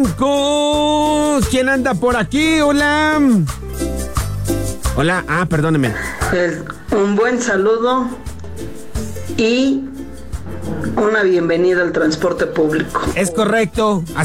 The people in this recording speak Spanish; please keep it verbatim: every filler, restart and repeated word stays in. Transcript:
¿Quién anda por aquí? Hola. Hola, ah, perdóneme. Pues, un buen saludo y una bienvenida al transporte público. Es correcto.